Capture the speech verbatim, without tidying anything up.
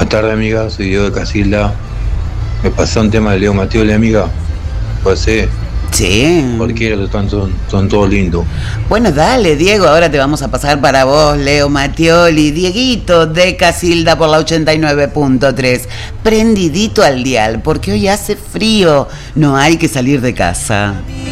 Buenas tardes, amiga. Soy Diego de Casilda. Me pasó un tema de Leo Mattioli, amiga. Pues sí. Sí. Cualquiera, están, son, son todos lindos. Bueno, dale, Diego, ahora te vamos a pasar para vos, Leo Mattioli, Dieguito de Casilda por la ochenta y nueve punto tres. Prendidito al dial, porque hoy hace frío, no hay que salir de casa.